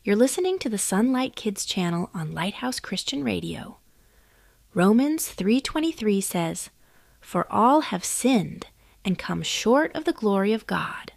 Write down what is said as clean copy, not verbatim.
You're listening to the Sunlight Kids channel on Lighthouse Christian Radio. Romans 3:23 says, "For all have sinned and come short of the glory of God,